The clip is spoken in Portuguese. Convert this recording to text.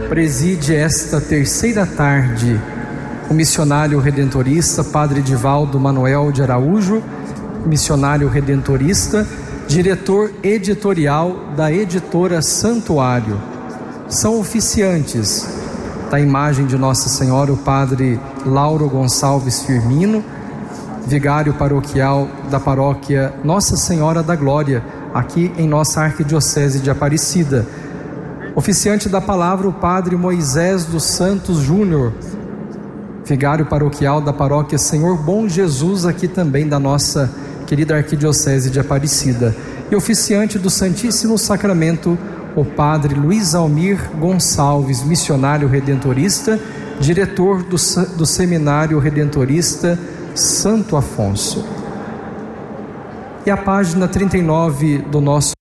preside esta terceira tarde o missionário redentorista Padre Divaldo Manuel de Araújo, missionário redentorista, diretor editorial da editora Santuário. São oficiantes da imagem de Nossa Senhora o Padre Lauro Gonçalves Firmino, vigário paroquial da paróquia Nossa Senhora da Glória, aqui em nossa Arquidiocese de Aparecida. Oficiante da palavra o Padre Moisés dos Santos Júnior, vigário paroquial da paróquia Senhor Bom Jesus, aqui também da nossa querida Arquidiocese de Aparecida. E oficiante do Santíssimo Sacramento, o Padre Luiz Almir Gonçalves, missionário redentorista, diretor do Seminário Redentorista Santo Afonso. E a página 39 do nosso